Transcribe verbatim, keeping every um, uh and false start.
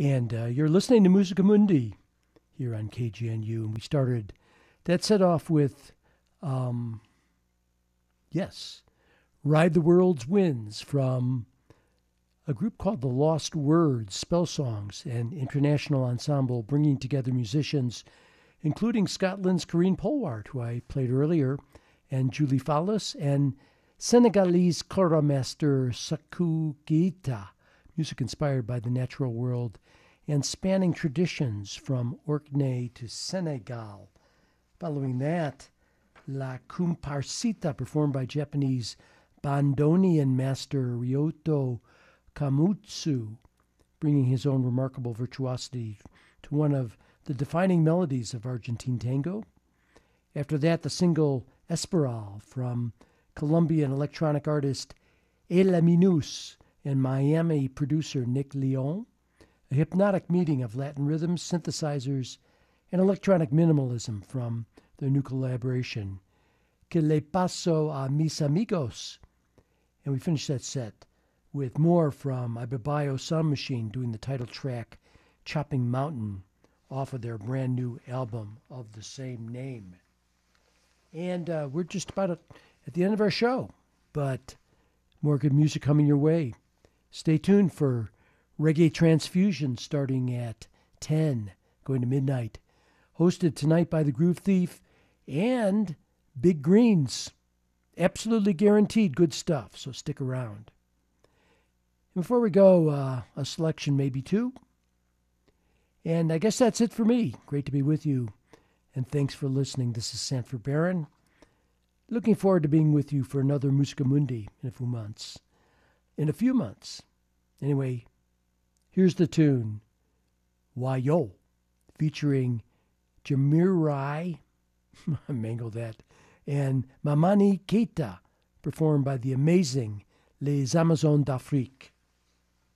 And uh, you're listening to Musica Mundi here on K G N U. And we started that set off with, um, yes, Ride the World's Winds from a group called The Lost Words, Spell Songs, an international ensemble bringing together musicians, including Scotland's Corinne Polwart, who I played earlier, and Julie Fallis, and Senegalese choirmaster Sakou Keita, music inspired by the natural world and spanning traditions from Orkney to Senegal. Following that, La Comparsita, performed by Japanese bandoneon master Ryoto Kamutsu, bringing his own remarkable virtuosity to one of the defining melodies of Argentine tango. After that, the single Esperal from Colombian electronic artist Ela Minus and Miami producer Nick Leon, a hypnotic meeting of Latin rhythms, synthesizers, and electronic minimalism from their new collaboration, Que le paso a mis amigos. And we finished that set with more from Ibebayo Sound Machine doing the title track, Chopping Mountain, off of their brand new album of the same name. And uh, we're just about at, at the end of our show, but more good music coming your way. Stay tuned for Reggae Transfusion starting at ten, going to midnight. Hosted tonight by the Groove Thief and Big Greens. Absolutely guaranteed good stuff, so stick around. And before we go, uh, a selection, maybe two. And I guess that's it for me. Great to be with you. And thanks for listening. This is Sanford Barron. Looking forward to being with you for another Musica Mundi in a few months. In a few months. Anyway, here's the tune, Wayo, featuring Jamirai, I mangled that, and Mamani Keita, performed by the amazing Les Amazones d'Afrique.